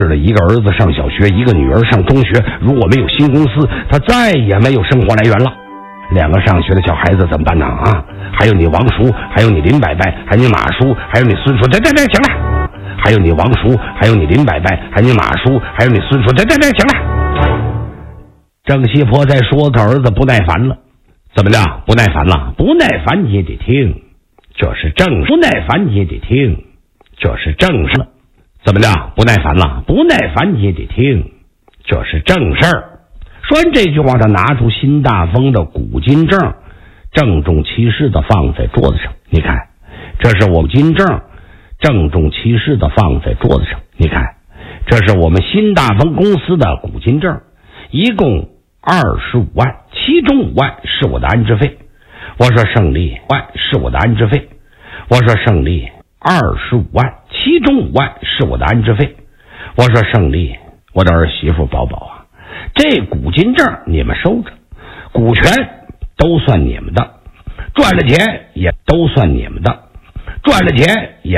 了一个儿子上小学，一个女儿上中学，如果没有新公司，他再也没有生活来源了。两个上学的小孩子怎么办呢？啊，还有你王叔，还有你林伯伯，还有你马叔，还有你孙叔，这行了。还有你王叔，还有你林伯伯，还有你马叔，还有你孙叔，这行了。郑西坡在说他儿子不耐烦了，怎么的？不耐烦了？不耐烦你也得听，这是正事。不耐烦你也得听，这是正事。怎么的？不耐烦了？不耐烦你也得听，这是正事儿。说完这句话，他拿出新大丰的古金证，郑重其事的放在桌子上。你看，这是我们金证，郑重其事的放在桌子上。你看，这是我们新大丰公司的古金证，一共25万，其中5万是我的安置费。我说胜利万是我的安置费。我说胜利25万，其中5万是我的安置费。我说胜利，我的儿媳妇宝宝啊，这古金证你们收着，股权都算你们的，赚了钱也都算你们的，赚了钱也